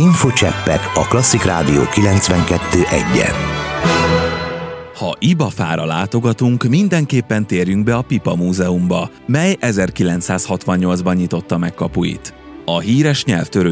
Infocseppek a Klasszik Rádió 92.1-en. Ha Ibafára látogatunk, mindenképpen térjünk be a Pipa Múzeumba, mely 1968-ban nyitotta meg kapuit. A híres nyelvtörő